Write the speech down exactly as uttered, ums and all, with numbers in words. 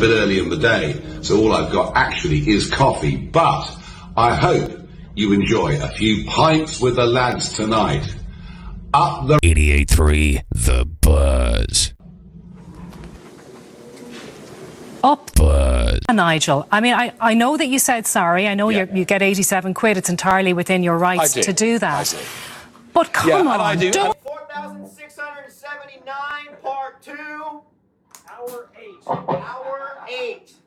bit early in the day, so all I've got actually is coffee. But I hope you enjoy a few pints with the lads tonight. Up the eighty-eight point three The Buzz. Up, Buzz. Nigel. I mean, I, I know that you said sorry. I know yeah. you you get eighty-seven quid. It's entirely within your rights to do that. But come yeah, on, I do. don't. four thousand six hundred seventy-nine, part two, hour eight. Hour eight.